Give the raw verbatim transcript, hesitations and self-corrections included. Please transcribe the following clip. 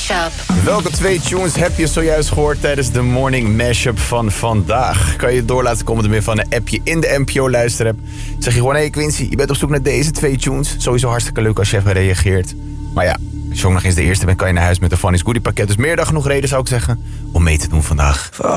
Mashup. Welke twee tunes heb je zojuist gehoord tijdens de Morning Mashup van vandaag? Kan je door laten komen door middel van een appje in de N P O luisterapp. Zeg je gewoon, hé hey Quincy, je bent op zoek naar deze twee tunes. Sowieso hartstikke leuk als je even reageert. Maar ja, als je ook nog eens de eerste bent, kan je naar huis met een Funny's Goodie pakket. Dus meer dan genoeg reden zou ik zeggen om mee te doen vandaag.